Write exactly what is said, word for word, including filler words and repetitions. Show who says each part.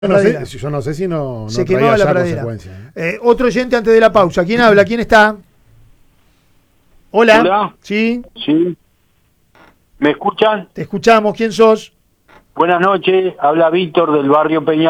Speaker 1: Yo no, sé, yo no sé si no, no
Speaker 2: se
Speaker 1: traía
Speaker 2: quemaba la
Speaker 1: ya
Speaker 2: pradera.
Speaker 1: consecuencias.
Speaker 2: Eh, otro oyente antes de la pausa. ¿Quién habla? ¿Quién está? Hola.
Speaker 3: Hola.
Speaker 2: ¿Sí?
Speaker 3: Sí. ¿Me escuchan?
Speaker 2: Te escuchamos. ¿Quién sos?
Speaker 3: Buenas noches. Habla Víctor del barrio Peña.